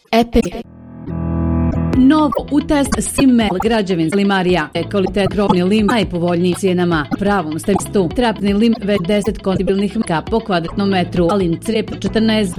Epic. Novo u test Simmel građevin limarija. Kvalitet robni lim najpovoljnijim cijenama. Pravom stemistu. Trapni lim ve 10 kontibilnih mka po kvadratnom metru. Lim crep 14